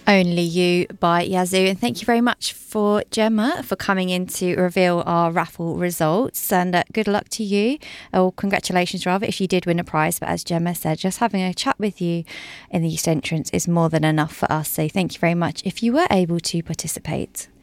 Only You by Yazoo. And thank you very much for Gemma for coming in to reveal our raffle results. And good luck to you. Or congratulations, rather, if you did win a prize. But as Gemma said, just having a chat with you in the East Entrance is more than enough for us. So thank you very much if you were able to participate.